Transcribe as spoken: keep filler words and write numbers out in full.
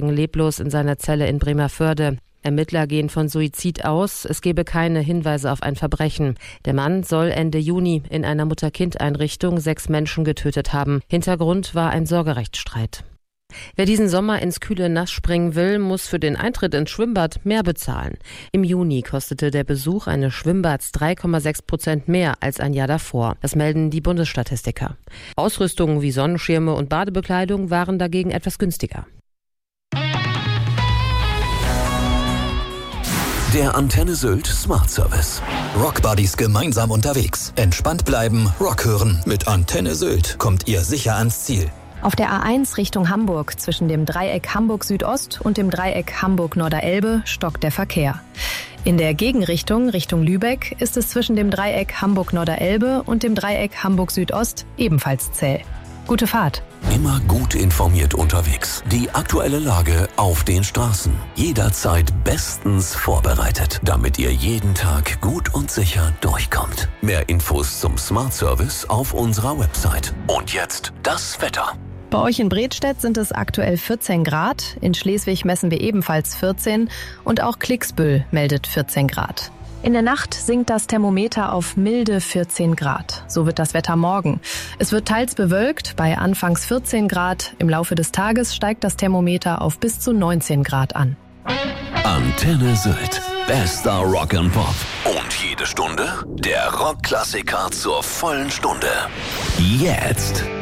lagen leblos in seiner Zelle in Bremervörde. Ermittler gehen von Suizid aus. Es gebe keine Hinweise auf ein Verbrechen. Der Mann soll Ende Juni in einer Mutter-Kind-Einrichtung sechs Menschen getötet haben. Hintergrund war ein Sorgerechtsstreit. Wer diesen Sommer ins kühle Nass springen will, muss für den Eintritt ins Schwimmbad mehr bezahlen. Im Juni kostete der Besuch eines Schwimmbads drei Komma sechs Prozent mehr als ein Jahr davor. Das melden die Bundesstatistiker. Ausrüstungen wie Sonnenschirme und Badebekleidung waren dagegen etwas günstiger. Der Antenne Sylt Smart Service. Rockbuddies gemeinsam unterwegs. Entspannt bleiben, Rock hören. Mit Antenne Sylt kommt ihr sicher ans Ziel. Auf der A eins Richtung Hamburg zwischen dem Dreieck Hamburg Südost und dem Dreieck Hamburg Norderelbe stockt der Verkehr. In der Gegenrichtung Richtung Lübeck ist es zwischen dem Dreieck Hamburg Norderelbe und dem Dreieck Hamburg Südost ebenfalls zäh. Gute Fahrt. Immer gut informiert unterwegs. Die aktuelle Lage auf den Straßen. Jederzeit bestens vorbereitet, damit ihr jeden Tag gut und sicher durchkommt. Mehr Infos zum Smart Service auf unserer Website. Und jetzt das Wetter. Bei euch in Bredstedt sind es aktuell vierzehn Grad. In Schleswig messen wir ebenfalls vierzehn und auch Klicksbüll meldet vierzehn Grad. In der Nacht sinkt das Thermometer auf milde vierzehn Grad. So wird das Wetter morgen. Es wird teils bewölkt, bei anfangs vierzehn Grad. Im Laufe des Tages steigt das Thermometer auf bis zu neunzehn Grad an. Antenne Sylt. Bester Rock and Pop. Und jede Stunde der Rockklassiker zur vollen Stunde. Jetzt.